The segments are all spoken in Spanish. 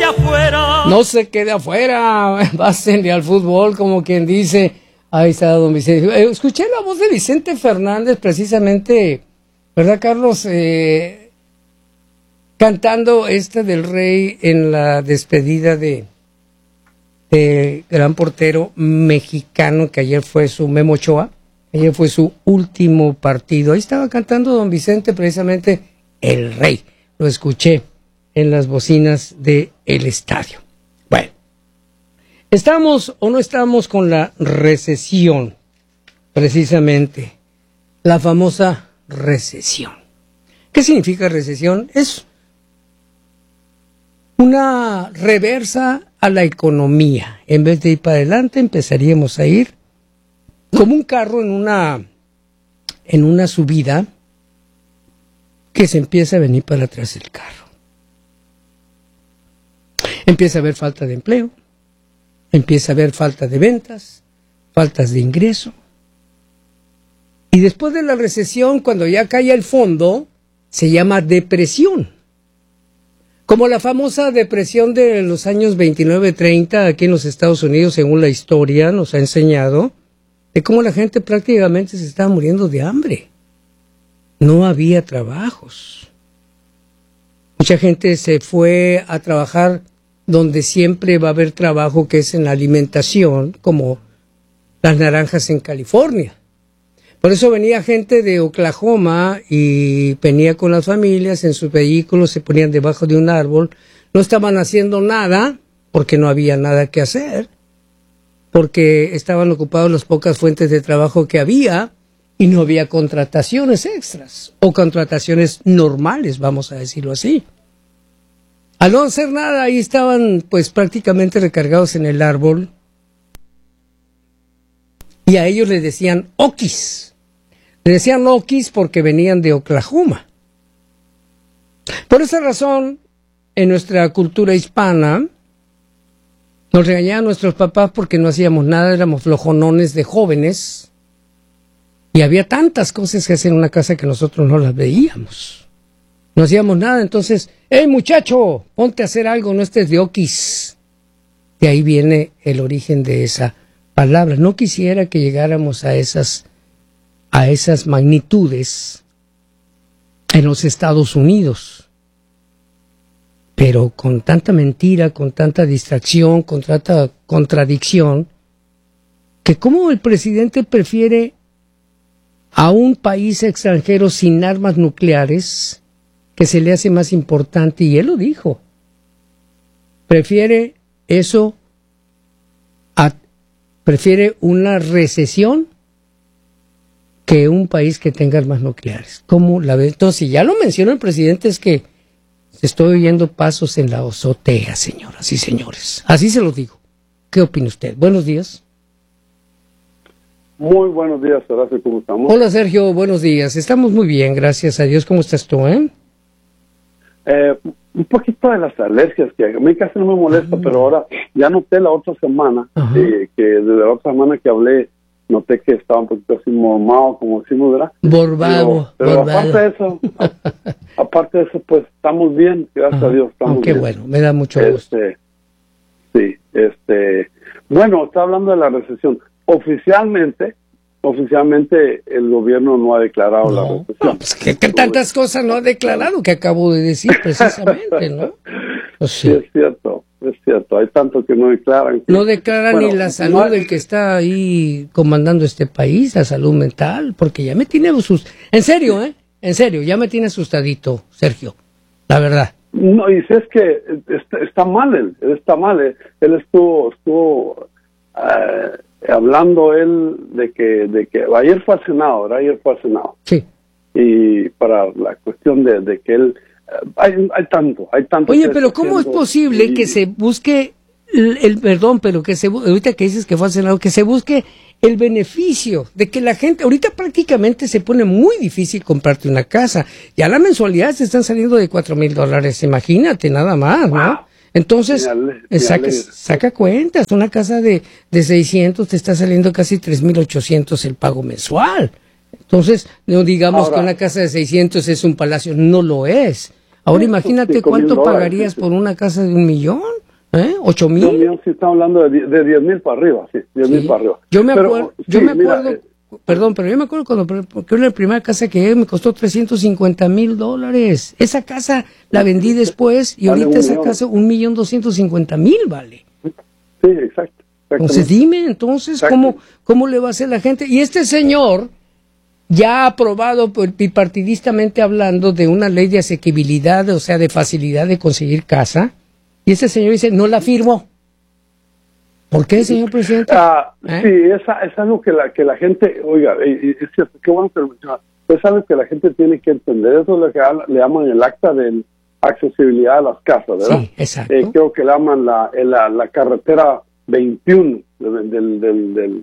afuera. No se quede afuera, pásenle al fútbol, como quien dice. Ahí está don Vicente. Escuché la voz de Vicente Fernández precisamente, ¿verdad, Carlos? Cantando del Rey en la despedida de gran portero mexicano, que ayer fue su Memo Ochoa. Ayer fue su último partido. Ahí estaba cantando don Vicente precisamente El Rey. Lo escuché en las bocinas del estadio. Bueno, ¿estamos o no estamos con la recesión? Precisamente, la famosa recesión. ¿Qué significa recesión? Es una reversa a la economía. En vez de ir para adelante, empezaríamos a ir como un carro en una subida que se empieza a venir para atrás del carro. Empieza a haber falta de empleo, empieza a haber falta de ventas, faltas de ingreso. Y después de la recesión, cuando ya cae el fondo, se llama depresión. Como la famosa depresión de los años 29-30 aquí en los Estados Unidos, según la historia nos ha enseñado, de cómo la gente prácticamente se estaba muriendo de hambre. No había trabajos. Mucha gente se fue a trabajar donde siempre va a haber trabajo, que es en la alimentación, como las naranjas en California. Por eso venía gente de Oklahoma y venía con las familias en sus vehículos, se ponían debajo de un árbol, no estaban haciendo nada porque no había nada que hacer, porque estaban ocupados las pocas fuentes de trabajo que había y no había contrataciones extras o contrataciones normales, vamos a decirlo así. Al no hacer nada, ahí estaban pues prácticamente recargados en el árbol y a ellos les decían oquis. Le decían oquis porque venían de Oklahoma. Por esa razón, en nuestra cultura hispana, nos regañaban nuestros papás porque no hacíamos nada, éramos flojonones de jóvenes. Y había tantas cosas que hacer en una casa que nosotros no las veíamos. No hacíamos nada, entonces, ¡hey muchacho! Ponte a hacer algo, no estés de oquis. De ahí viene el origen de esa palabra. No quisiera que llegáramos a esas magnitudes en los Estados Unidos. Pero con tanta mentira, con tanta distracción, con tanta contradicción, que cómo el presidente prefiere a un país extranjero sin armas nucleares, que se le hace más importante, y él lo dijo, prefiere eso, prefiere una recesión que un país que tenga armas nucleares. ¿Cómo la ve? Entonces, ya lo mencionó el presidente, es que estoy oyendo pasos en la azotea, señoras y señores. Así se lo digo. ¿Qué opina usted? Buenos días. Muy buenos días, Horacio, ¿cómo estamos? Hola, Sergio, buenos días. Estamos muy bien, gracias a Dios. ¿Cómo estás tú, Un poquito de las alergias, que a mí casi no me molesta, pero ahora ya noté la otra semana, que desde la otra semana que hablé, noté que estaba un poquito así mormado, como decimos, ¿verdad? Borbado. Pero aparte de eso, pues estamos bien, gracias a Dios, estamos qué bien. Bueno, me da mucho gusto. Bueno, está hablando de la recesión. Oficialmente el gobierno no ha declarado la recesión. Pues que tantas cosas no ha declarado que acabo de decir precisamente, ¿no? Pues sí, es cierto, hay tanto que no declaran. No declaran ni la salud del que está ahí comandando este país, la salud mental, porque ya me tiene en serio, ya me tiene asustadito, Sergio, la verdad. No, y si es que está mal, él estuvo hablando de que ayer fue al Senado, ¿verdad? Sí. Y para la cuestión de que él hay tanto. Oye, pero ¿cómo es posible que se busque ahorita que dices que fue al Senado, que se busque el beneficio de que la gente, ahorita prácticamente se pone muy difícil comprarte una casa, ya las mensualidades te están saliendo de $4,000, imagínate nada más, ¿no? Wow. Entonces, saca cuentas, una casa de 600 te está saliendo casi 3,800 el pago mensual. Entonces, no digamos ahora, que una casa de 600 es un palacio, no lo es. Ahora imagínate cuánto pagarías por una casa de $1,000,000. ¿8,000? Sí, estamos hablando de 10,000 para arriba, sí, 10,000 para arriba. Yo me acuerdo, perdón, pero yo me acuerdo porque la primera casa que llegué me costó $350,000. Esa casa la vendí después y vale ahorita esa casa $1,250,000 vale. Sí, exacto. Entonces dime, ¿cómo le va a hacer la gente? Y este señor ya ha aprobado bipartidistamente hablando de una ley de asequibilidad, o sea, de facilidad de conseguir casa. Y este señor dice, no la firmó. ¿Por qué, señor presidente? Sí, es algo que la gente, oiga, es cierto, qué bueno que lo menciona, es algo que la gente tiene que entender. Eso es lo que le llaman el acta de accesibilidad a las casas, ¿verdad? Sí, exacto. Creo que le llaman la carretera 21 del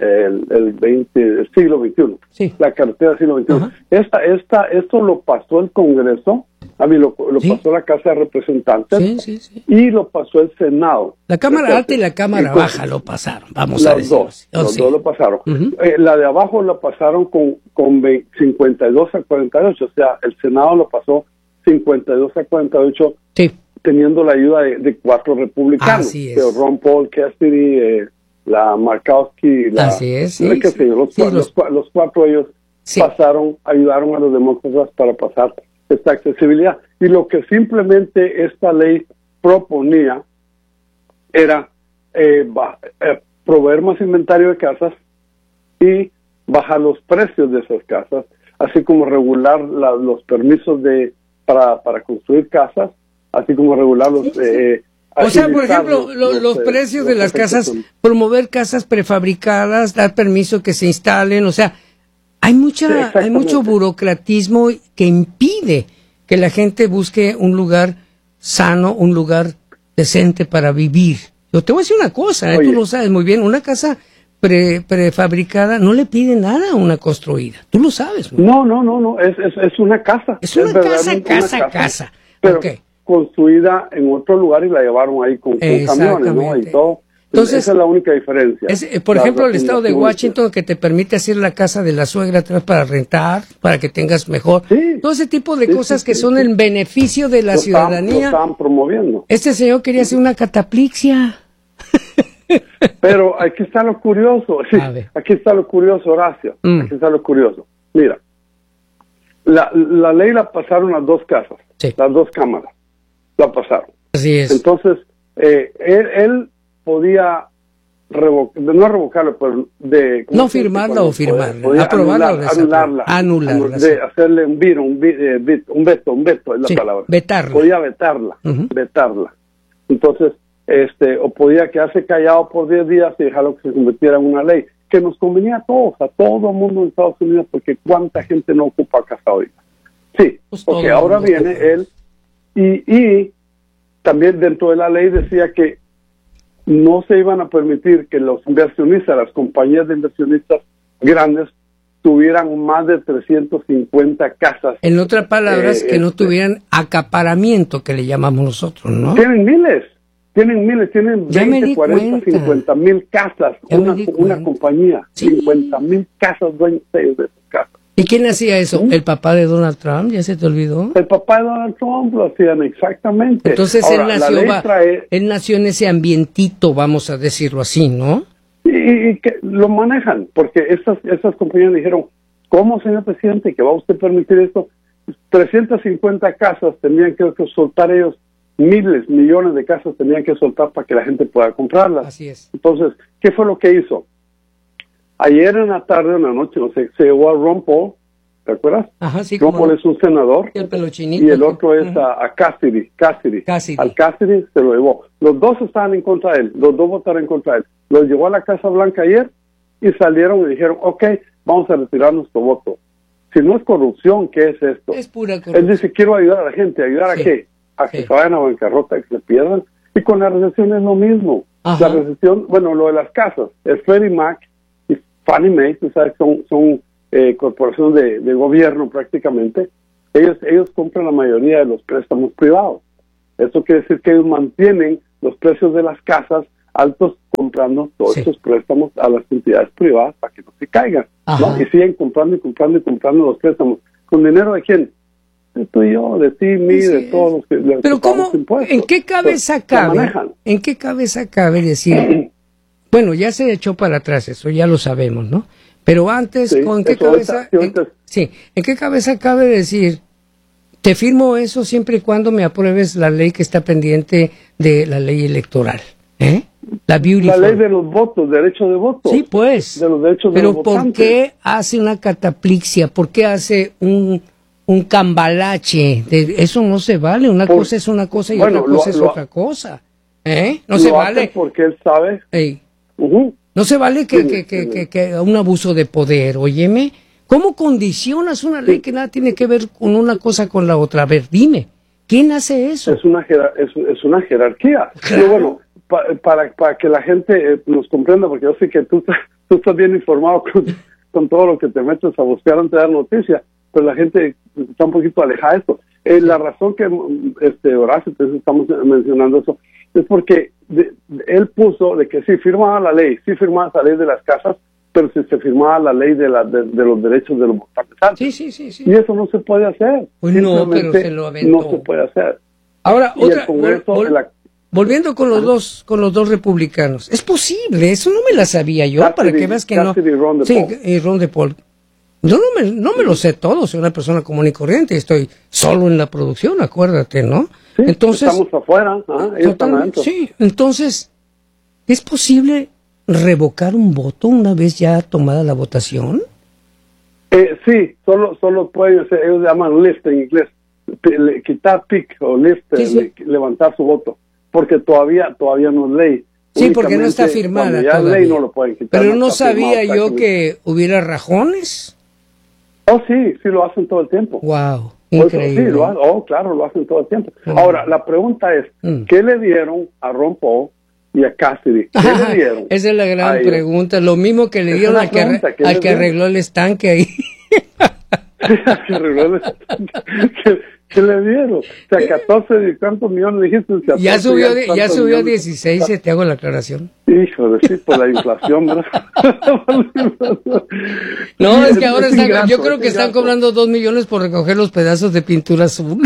siglo XXI. Sí. La carretera del siglo XXI. Esto lo pasó el Congreso, lo pasó la Casa de Representantes, y lo pasó el Senado. La Cámara Alta y la Cámara Baja lo pasaron, vamos a decirlo así. Los dos lo pasaron. La de abajo la pasaron con 52 a 48, o sea, el Senado lo pasó 52 a 48, teniendo la ayuda de 4 republicanos. Así es. Ron Paul, Cassidy, la Markowski, así es, los 4 ellos ayudaron a los demócratas para pasar esta accesibilidad. Y lo que simplemente esta ley proponía era proveer más inventario de casas y bajar los precios de esas casas, así como regular los permisos para construir casas, así como regular los... o sea, por ejemplo, los precios de las casas, promover casas prefabricadas, dar permiso que se instalen, o sea, hay mucho burocratismo que impide que la gente busque un lugar sano, un lugar decente para vivir. Yo te voy a decir una cosa, tú lo sabes muy bien, una casa prefabricada no le pide nada a una construida, tú lo sabes. No, es una casa. Es una casa. Pero construida en otro lugar y la llevaron ahí con camiones, ¿no? Y todo. Entonces, esa es la única diferencia. Por ejemplo, el estado de Washington que te permite hacer la casa de la suegra atrás para rentar, para que tengas mejor. Todo ese tipo de cosas que son el beneficio de la ciudadanía. Lo están promoviendo. Este señor quería hacer una cataplixia. Pero aquí está lo curioso. Aquí está lo curioso, Horacio. Aquí está lo curioso. Mira, la ley la pasaron las 2 casas, las 2 cámaras. La pasaron. Así es. Entonces, él podía no revocarlo, pero no firmarla o firmarla, aprobarla o anularla, hacerle un veto es la palabra. Vetarla. Podía vetarla. Entonces, o podía quedarse callado por 10 días y dejarlo que se convirtiera en una ley, que nos convenía a todos, a todo el mundo en Estados Unidos, porque cuánta gente no ocupa casa hoy. Sí, pues porque ahora viene él y también dentro de la ley decía que no se iban a permitir que los inversionistas, las compañías de inversionistas grandes, tuvieran más de 350 casas. En otras palabras, que no tuvieran acaparamiento, que le llamamos nosotros, ¿no? Tienen miles, tienen 20, 40, 50 mil casas, una compañía, 50,000 casas dueños de esas casas. ¿Y quién hacía eso? ¿El papá de Donald Trump? ¿Ya se te olvidó? El papá de Donald Trump lo hacían exactamente. Entonces ahora, él nació en ese ambientito, vamos a decirlo así, ¿no? Y que lo manejan, porque estas compañías dijeron, ¿cómo, señor presidente, que va usted a permitir esto? 350 casas tenían que soltar ellos, miles, millones de casas tenían que soltar para que la gente pueda comprarlas. Así es. Entonces, ¿qué fue lo que hizo? Ayer en la tarde o en la noche, no sé, se llevó a Ron Paul, ¿te acuerdas? Ajá, sí. Ron Paul es un senador. Y el otro es a Cassidy. Al Cassidy se lo llevó. Los dos estaban en contra de él, los dos votaron en contra de él. Los llevó a la Casa Blanca ayer y salieron y dijeron, ok, vamos a retirar nuestro voto. Si no es corrupción, ¿qué es esto? Es pura corrupción. Él dice, quiero ayudar a la gente. ¿Ayudar a qué? A que se vayan a bancarrota, que se pierdan. Y con la recesión es lo mismo. Ajá. La recesión, bueno, lo de las casas, el Freddie Mac y Fannie Mae, tú sabes, son corporaciones de gobierno prácticamente. Ellos compran la mayoría de los préstamos privados. Eso quiere decir que ellos mantienen los precios de las casas altos comprando todos estos préstamos a las entidades privadas para que no se caigan, ¿no? Y siguen comprando los préstamos. ¿Con dinero de quién? tú y yo, de ti, mí, Sí, de todos los que pero pagamos ¿cómo, impuestos. en qué cabeza Entonces, cabe? manejan. ¿En qué cabeza cabe decir, bueno, ya se echó para atrás eso, ya lo sabemos, ¿no? Pero antes, Sí, ¿en qué eso cabeza, en qué cabeza cabe decir, te firmo eso siempre y cuando me apruebes la ley que está pendiente de la ley electoral, ¿eh? La ley de los votos, derecho de voto. Sí, pues. De los derechos de los Pero ¿por votantes. qué hace una cataplixia? ¿Por qué hace un cambalache? Eso no se vale. Una cosa es una cosa y otra cosa es otra cosa. ¿Eh? No se vale. Porque él sabe. Ey. No se vale que un abuso de poder, óyeme. ¿Cómo condicionas una ley que nada tiene que ver con una cosa con la otra? A ver, dime, ¿quién hace eso? Es una jerarquía. Claro. Pero bueno, para que la gente nos comprenda, porque yo sé que tú estás bien informado con todo lo que te metes a buscar antes de dar noticia, pero la gente está un poquito alejada de esto. La razón que, Horacio, entonces estamos mencionando eso, es porque él puso de que sí firmaba la ley, sí firmaba esa ley de las casas, pero si se firmaba la ley de los derechos de los votantes. Sí. Y eso no se puede hacer. Pues no, pero se lo aventó. No se puede hacer. Ahora, y el Congreso, volviendo con los dos republicanos, es posible, eso no me la sabía yo, Cassidy, para que veas que no. Cassidy y Ron DePaul. Sí, y Ron DePaul. Yo no me lo sé todo, soy una persona común y corriente, estoy solo en la producción, acuérdate, ¿no? Sí, entonces, estamos afuera, ellos están adentro. Sí, entonces, ¿es posible revocar un voto una vez ya tomada la votación? Sí, solo pueden, ellos llaman lift en inglés, quitar pick o lift, levantar su voto, porque todavía no es ley. Sí, porque no está firmada ya todavía. Ley no lo pueden quitar. Pero no sabía yo que hubiera rajones. Oh, sí lo hacen todo el tiempo. Wow, increíble. Sí, claro, lo hacen todo el tiempo. Ahora, la pregunta es, ¿qué le dieron a Ron Paul y a Cassidy? ¿Qué le dieron? Esa es la gran pregunta. Lo mismo que le dieron al que arregló el estanque ahí. ¿Qué le dieron? O sea, 14 y cuántos millones dijiste. Ya subió a 16, te hago la aclaración. Híjole, sí, por la inflación, ¿verdad? No, es que ahora yo creo que están cobrando 2 millones por recoger los pedazos de pintura azul.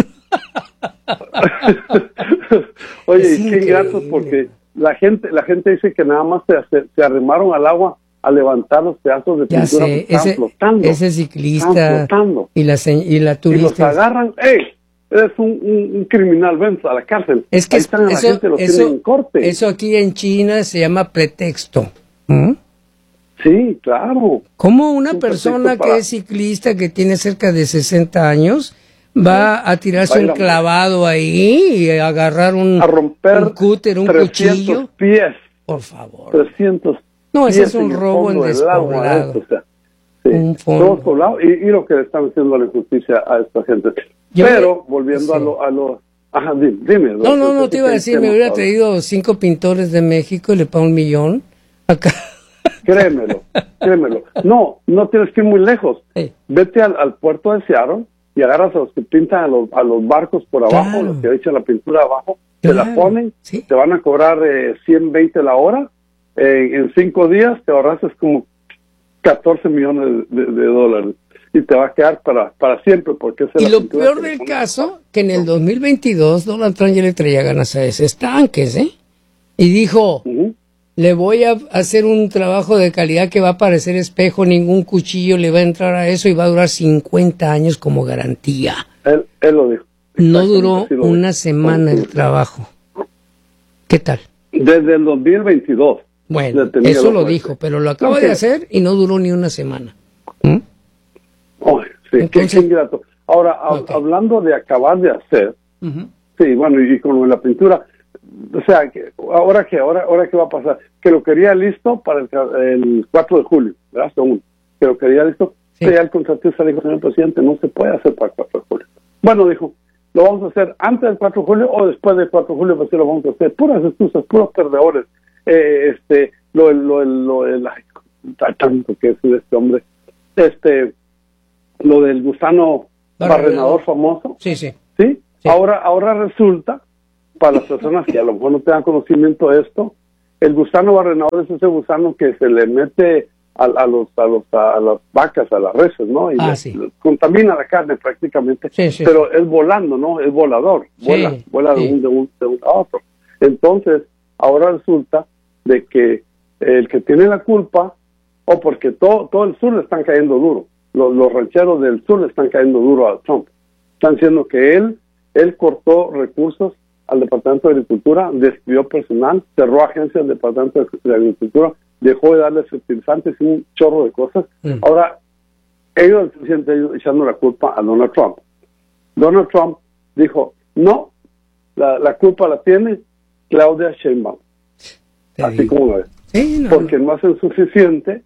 Oye, y qué ingratos, porque la gente dice que nada más se arrimaron al agua a levantar los pedazos de pintura. Ya sé, ese ciclista y la turista. Y los agarran, eres un criminal, ven a la cárcel. Es que tienen en corte. Eso aquí en China se llama pretexto. Sí, claro. ¿Cómo una persona que es ciclista, que tiene cerca de 60 años, va a tirarse un clavado ahí y a agarrar un cúter, un cuchillo? Pies. Por favor. 300 No, ese es un robo en despoblado. Un fondo. Y lo que le están haciendo la injusticia a esta gente. Pero, volviendo a lo... Ajá, dime. No, te iba a decir, me hubiera traído 5 pintores de México y le pago $1 millón acá. Créemelo. No tienes que ir muy lejos. Vete al puerto de Seattle y agarras a los que pintan a los barcos por abajo, los que echan la pintura abajo, te la ponen, te van a cobrar 120 la hora. En 5 días te ahorras como 14 millones de dólares y te va a quedar para siempre. Porque y lo peor del caso, que en el 2022 Donald Trump ya le traía ganas a ese estanques, y dijo, le voy a hacer un trabajo de calidad que va a parecer espejo, ningún cuchillo le va a entrar a eso y va a durar 50 años como garantía. Él lo dijo. No duró una semana el trabajo. ¿Qué tal? Desde el 2022. Bueno, eso lo dijo, pero lo acaba de hacer y no duró ni una semana. Sí, qué ingrato. Ahora, hablando de acabar de hacer, sí, bueno, y con la pintura, o sea, ahora qué va a pasar, que lo quería listo para el 4 de julio, ¿verdad? Que lo quería listo, ya el contratista dijo, señor presidente, no se puede hacer para el 4 de julio. Bueno, dijo, lo vamos a hacer antes del 4 de julio o después del 4 de julio, pues sí lo vamos a hacer. Puras excusas, puros perdedores. Tanto que es este hombre, lo del gusano barrenador famoso. Sí. Ahora resulta, para las personas que a lo mejor no tengan conocimiento de esto, el gusano barrenador es ese gusano que se le mete a las vacas, a las reses, ¿no? Y contamina la carne prácticamente, pero es volando, ¿no? Es volador, vuela de un a otro. Entonces, ahora resulta de que el que tiene la culpa, porque todo el sur le están cayendo duro, los rancheros del sur le están cayendo duro a Trump. Están diciendo que él cortó recursos al Departamento de Agricultura, despidió personal, cerró agencias del Departamento de Agricultura, dejó de darle fertilizantes y un chorro de cosas. Ahora, ellos están echando la culpa a Donald Trump. Donald Trump dijo, no, la culpa la tiene Claudia Sheinbaum. Así como lo es. Porque no hacen suficiente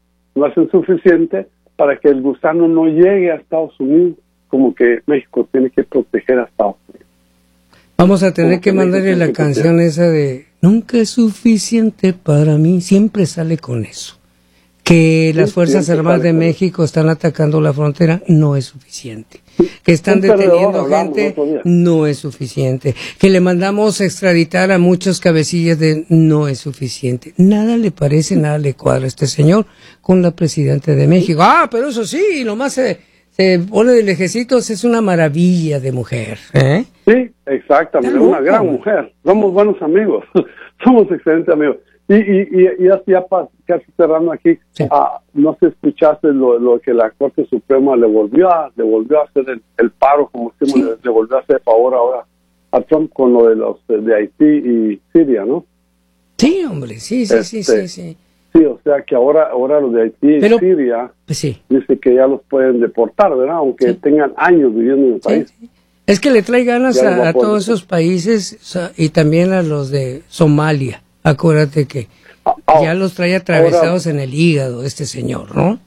para que el gusano no llegue a Estados Unidos, como que México tiene que proteger a Estados Unidos. Vamos a tener que mandarle la canción esa de nunca es suficiente para mí, siempre sale con eso. Que las Fuerzas Armadas de México están atacando la frontera, no es suficiente. Que están deteniendo gente, no es suficiente. Que le mandamos extraditar a muchos cabecillas no es suficiente. Nada le parece, nada le cuadra a este señor con la presidenta de México. Pero eso sí, nomás se pone de lejecitos, es una maravilla de mujer. Sí, exactamente, una gran mujer. Somos buenos amigos, somos excelentes amigos. Y así ya casi cerrando aquí, no sé, escuchaste lo que la Corte Suprema le volvió a hacer el paro, como decimos, le volvió a hacer favor ahora a Trump con lo de los de Haití y Siria, ¿no? Sí, hombre, sí. Sí, o sea que ahora los de Haití y Siria dice que ya los pueden deportar, ¿verdad? Aunque tengan años viviendo en el país. Sí. Es que le trae ganas a todos esos países y también a los de Somalia. Acuérdate que ya los trae atravesados en el hígado este señor, ¿no?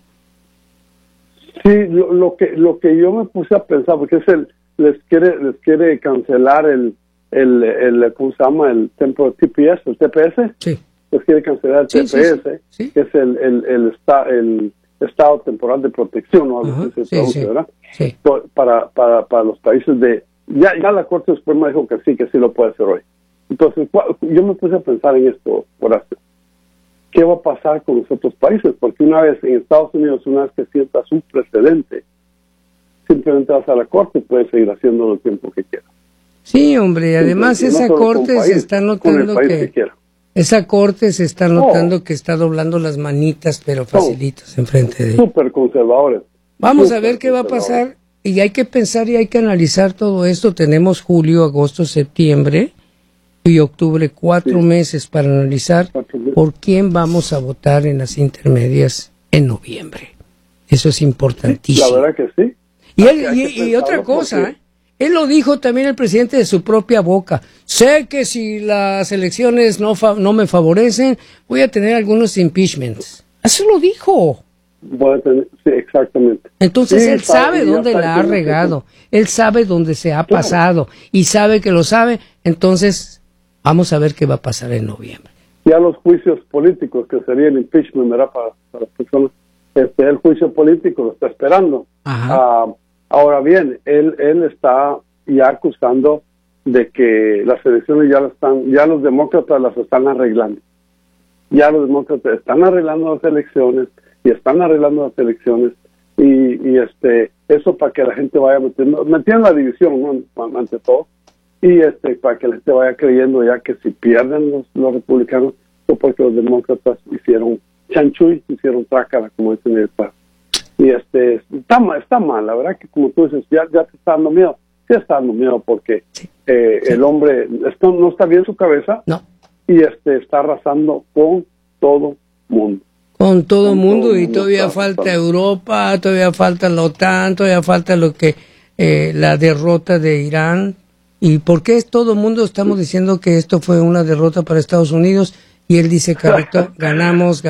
Sí, lo que yo me puse a pensar, porque les quiere cancelar el ¿cómo se llama? El TPS, el TPS. Sí. Les quiere cancelar el TPS, que es el Estado Temporal de Protección, ¿no? ¿Verdad? Sí. Para los países de... Ya la Corte Suprema dijo que sí lo puede hacer hoy. Entonces, yo me puse a pensar en esto, Horacio. ¿Qué va a pasar con los otros países? Porque una vez en Estados Unidos, una vez que sientas un precedente, simplemente vas a la Corte y puedes seguir haciéndolo el tiempo que quieras. Sí, hombre, y además esa Corte se está notando esa Corte se está notando que está doblando las manitas, pero facilitos enfrente de ella. Súper conservadores. Vamos a ver qué va a pasar, y hay que pensar y hay que analizar todo esto. Tenemos julio, agosto, septiembre y octubre, 4 meses para analizar por quién vamos a votar en las intermedias en noviembre. Eso es importantísimo. La verdad que sí. Y otra cosa, él lo dijo también el presidente de su propia boca. Sé que si las elecciones no me favorecen, voy a tener algunos impeachments. Eso lo dijo. Sí, exactamente. Entonces él sabe dónde la ha regado. Él sabe dónde se ha pasado. Y sabe que lo sabe. Entonces, vamos a ver qué va a pasar en noviembre. Ya los juicios políticos, que sería el impeachment, ¿verdad? Para las personas. El juicio político lo está esperando. Ahora bien, él está ya acusando de que las elecciones ya los demócratas las están arreglando. Ya los demócratas están arreglando las elecciones y eso para que la gente vaya metiendo la división, ¿no? Ante todo, y para que la gente vaya creyendo ya que si pierden los republicanos fue porque los demócratas hicieron chanchuy, hicieron trácara, como dicen en el país. Y está mal, la verdad que como tú dices, ya te está dando miedo. Sí está dando miedo porque el hombre no está bien su cabeza. No. Y está arrasando con todo mundo. Con todo mundo, y todavía falta Europa, todavía falta la OTAN, todavía falta la derrota de Irán. ¿Y por qué todo el mundo estamos diciendo que esto fue una derrota para Estados Unidos? Y él dice, correcto, ganamos.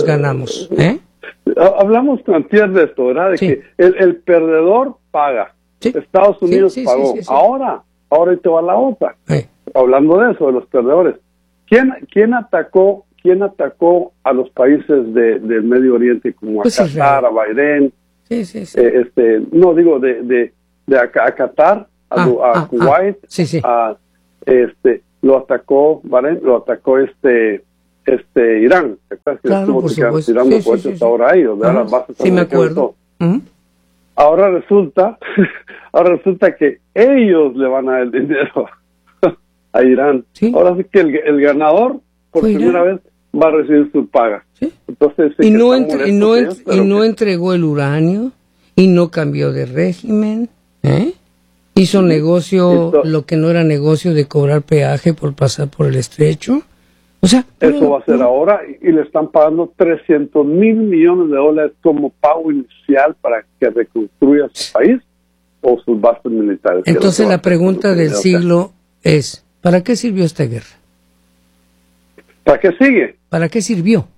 Hablamos antes de esto, ¿verdad? De que el perdedor paga. Sí. Estados Unidos pagó. Sí. Ahora te va la otra. Hablando de eso, de los perdedores. ¿Quién atacó a los países del Medio Oriente, como a Qatar, a Bahrein? No digo a Qatar, a Kuwait, lo atacó Bahrein, lo atacó Irán. ¿Te acuerdas que Claro, por estuvo supuesto. tirando Sí, cohetes sí, sí. ahora ahí, donde Ajá. las bases Sí, me americanas y acuerdo. todo? Ujú. Ahora resulta que ellos le van a dar el dinero a Irán. Sí. Ahora sí que el ganador, por Fue primera Irán. vez, va a recibir su paga. Sí. Entonces, sí Y que no, están y no, molestos ellos, y no pero entregó el uranio, y no cambió de régimen, ¿eh? Hizo negocio, Esto- lo que no era negocio de cobrar peaje por pasar por el estrecho. O sea, eso va a ser ahora y le están pagando $300 mil millones como pago inicial para que reconstruya su país o sus bases militares. que Entonces no se va a la hacer pregunta con del dinero. siglo es, ¿para qué sirvió esta guerra? ¿Para qué sigue? ¿Para qué sirvió?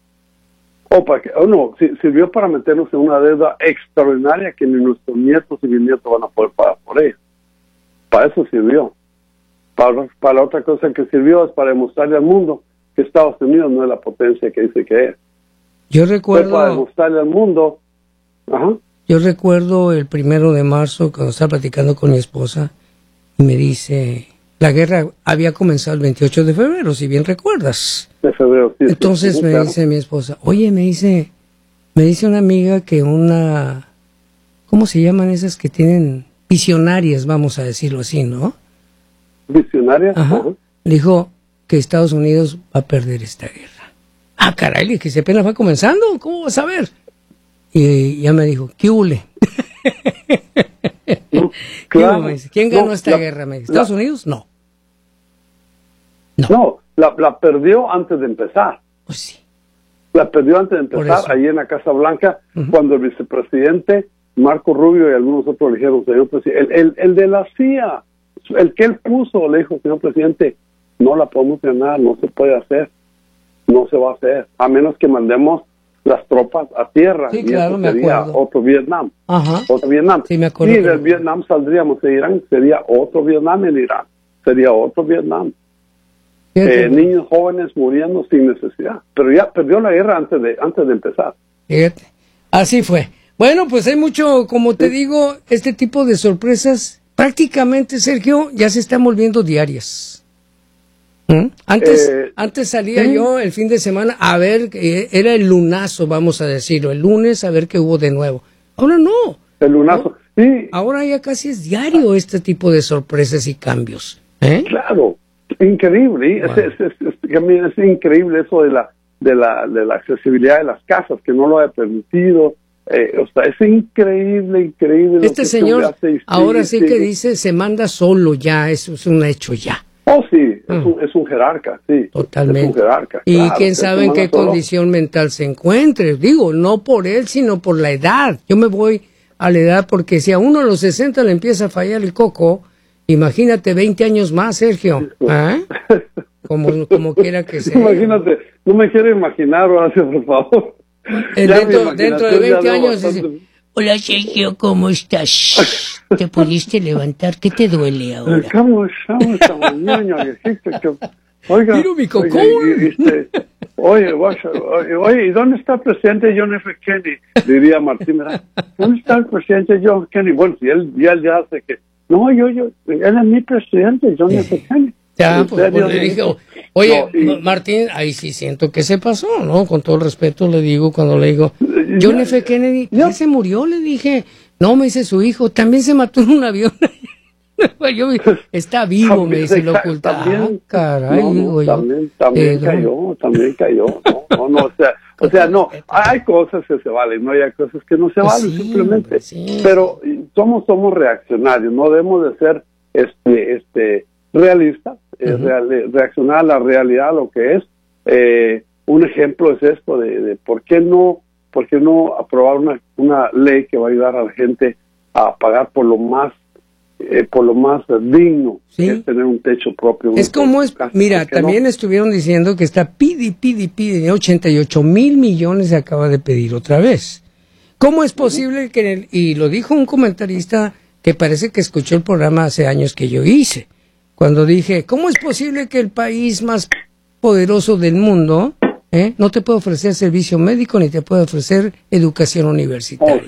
Sirvió para meternos en una deuda extraordinaria que ni nuestros nietos y bisnietos van a poder pagar por ella. Para eso sirvió. Para la otra cosa que sirvió es para demostrarle al mundo que Estados Unidos no es la potencia que dice que es. Yo Fue para recuerdo, demostrarle al mundo. Ajá. yo recuerdo el 1 de marzo cuando estaba platicando con mi esposa y me dice, la guerra había comenzado el 28 de febrero, si bien recuerdas. De febrero, sí. Entonces sí, me claro. dice mi esposa, oye, me dice una amiga que ¿cómo se llaman esas que tienen visionarias, vamos a decirlo así, ¿no? Visionaria. Ajá. Ajá. Dijo que Estados Unidos va a perder esta guerra. Ah, caray, le dije, si apenas va comenzando, ¿cómo vas a ver? Y ya me dijo, ¿qué hule? No, ¿Qué claro. hubo? Me dice, ¿quién ganó No, esta guerra? Me dice, ¿Estados Unidos? No. No, la perdió antes de empezar. Pues sí. La perdió antes de Por empezar, eso. ahí en la Casa Blanca, Ujú. cuando el vicepresidente Marco Rubio y algunos otros le dijeron, señor presidente, el de la CIA, el que él puso, le dijo, señor presidente, no la podemos ganar, no se puede hacer, no se va a hacer, a menos que mandemos las tropas a tierra. Sí, y claro, eso me sería acuerdo. otro Vietnam. Ajá. Otro Vietnam. Sí, me acuerdo Y que del me- Vietnam saldríamos de Irán, sería otro Vietnam en Irán, sería otro Vietnam. Fíjate, Niños jóvenes muriendo sin necesidad, pero ya perdió la guerra antes de empezar. fíjate. Así fue. Bueno, pues hay mucho, como te digo, este tipo de sorpresas, prácticamente, Sergio, ya se están volviendo diarias. ¿Mm? Antes salía sí. yo el fin de semana a ver, era el lunazo, vamos a decirlo, el lunes a ver qué hubo de nuevo. Ahora no. El lunazo. Sí, Ahora ya casi es diario este tipo de sorpresas y cambios. ¿Eh? claro, increíble. Wow. Es increíble eso de la accesibilidad de las casas, que no lo ha permitido. Es increíble lo Este que señor hace y ahora sí que sigue. dice se manda solo ya, eso es un hecho ya. Oh, sí, es un jerarca, sí. Totalmente. Es un jerarca. Y claro, quién que sabe se en qué manda solo. condición mental se encuentre. Digo, no por él, sino por la edad. Yo me voy a la edad porque si a uno a los 60 le empieza a fallar el coco, imagínate 20 años más, Sergio. ¿Eh? Como quiera que sea. Imagínate, no me quiero imaginar, Horacio, por favor. Ya mi Dentro de imaginación 20 ya años bastante- dice, hola Sergio, ¿cómo estás? ¿Te pudiste levantar? ¿Qué te duele ahora? ¿Cómo estamos esta mañana, viejito? Oiga, Mira mi cocón. Oye, ¿y dónde está el presidente John F. Kennedy? Diría Martín, ¿verdad? ¿Dónde está el presidente John F. Kennedy? Bueno, si él ya hace que... No, él es mi presidente, John F. Kennedy. Ya, ¿En pues, serio? le dije, oye, No, y- Martín, ahí sí siento que se pasó, ¿no? Con todo el respeto le digo, cuando le digo, John F. Kennedy, ya se murió, le dije. No, me dice su hijo, también se mató en un avión. Está vivo, me dice, lo oculta. Ah, caray, no, digo yo. también cayó. No, o sea, no, hay cosas que se valen, no hay cosas que no se Pues valen, sí, simplemente. hombre, sí. Pero somos reaccionarios, no debemos de ser realistas, reaccionar a la realidad, lo que es. Un ejemplo es esto de por qué no aprobar una ley que va a ayudar a la gente a pagar por lo más digno, Sí. que es tener un techo propio. Es como es, casa, mira, ¿por qué no? también estuvieron diciendo que está pide, 88 mil millones se acaba de pedir otra vez. ¿Cómo es posible que, y lo dijo un comentarista que parece que escuchó el programa hace años que yo hice, cuando dije, ¿cómo es posible que el país más poderoso del mundo no te puede ofrecer servicio médico ni te puede ofrecer educación universitaria?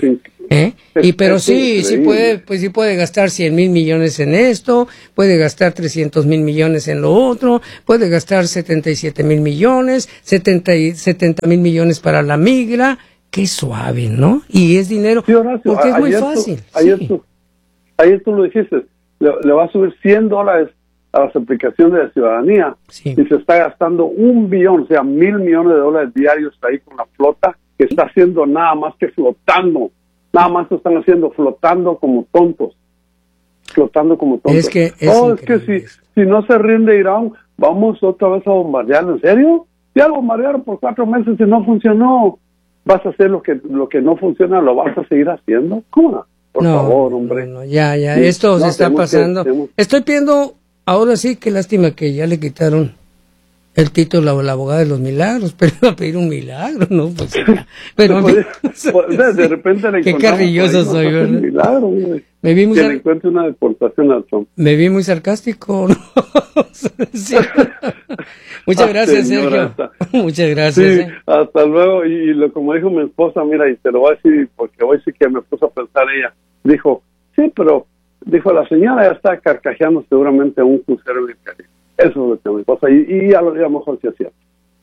Pero sí puede, pues sí puede gastar 100,000 millones en esto, puede gastar 300,000 millones en lo otro, puede gastar 77,000 millones, 70,000 millones para la migra. Qué suave, ¿no? Y es dinero, sí, Horacio, porque es muy fácil. Ayer tú lo dijiste, le va a subir $100 a las aplicaciones de ciudadanía, y se está gastando $1 billón, o sea, $1,000 millones diarios ahí con la flota, que está haciendo nada más que flotando. Nada más lo están haciendo flotando como tontos. Es que si no se rinde Irán, vamos otra vez a bombardearlo. ¿En serio? Ya lo bombardearon por 4 meses y no funcionó. ¿Vas a hacer lo que no funciona? ¿Lo vas a seguir haciendo? ¿Cómo no? Por favor, hombre. Ya. Sí, esto se está pasando. Estoy pidiendo, ahora sí, qué lástima que ya le quitaron el título a la abogada de los milagros, pero iba a pedir un milagro, ¿no? Pues, pero de repente le qué carrilloso soy, ¿verdad? Milagro, me vi muy que le encuentre una deportación a Trump. Me vi muy sarcástico, ¿no? Sí. Muchas gracias, Sergio. Muchas gracias. Sí, hasta luego. Y como dijo mi esposa, mira, y te lo voy a decir porque hoy sí que me puso a pensar ella. Dijo, sí, pero dijo, la señora ya está carcajeando seguramente un crucero en el Caribe. Eso es lo que me pasa, y a lo mejor sí es cierto.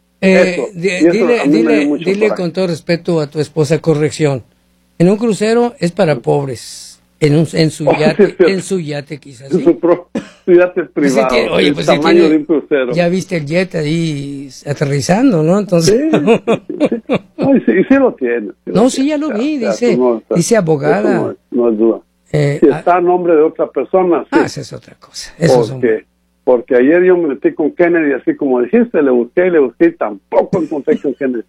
Dile con todo respeto a tu esposa, corrección. En un crucero es para pobres. En su yate quizás. ¿Sí? Su yate privado. Oye, pues tamaño de un crucero. Ya viste el jet ahí aterrizando, ¿no? Entonces. Sí lo tiene. Sí, ya lo vi, dice abogada. No es duda. Si está a nombre de otra persona. Sí. Esa es otra cosa. Porque ayer yo me metí con Kennedy, así como dijiste, le busqué y tampoco encontré con Kennedy.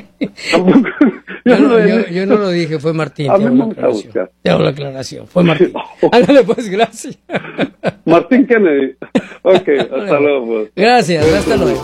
yo no lo dije, fue Martín. Te hago la aclaración, fue Martín. Ándale, pues, gracias. Martín Kennedy. Ok, hasta luego. Pues. Gracias, hasta luego.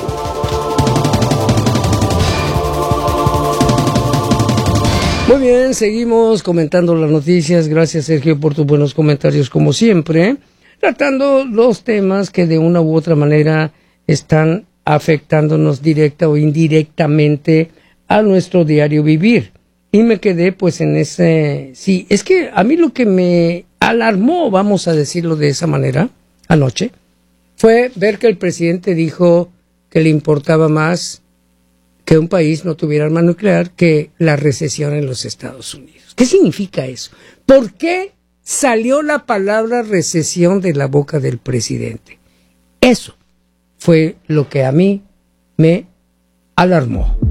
Muy bien, seguimos comentando las noticias. Gracias, Sergio, por tus buenos comentarios, como siempre. Tratando los temas que de una u otra manera están afectándonos directa o indirectamente a nuestro diario vivir. Y me quedé pues en ese... Sí, es que a mí lo que me alarmó, vamos a decirlo de esa manera, anoche, fue ver que el presidente dijo que le importaba más que un país no tuviera arma nuclear que la recesión en los Estados Unidos. ¿Qué significa eso? ¿Por qué salió la palabra recesión de la boca del presidente? Eso fue lo que a mí me alarmó.